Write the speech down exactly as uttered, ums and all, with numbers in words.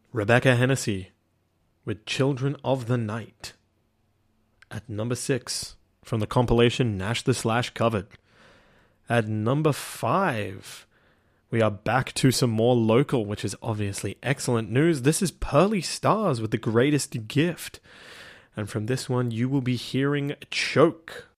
Rebecca Hennessy with Children of the Night. At number six, from the compilation Nash the Slash Covered. At number five, we are back to some more local, which is obviously excellent news. This is Pearly Stars with The Greatest Gift. And from this one, you will be hearing Choke.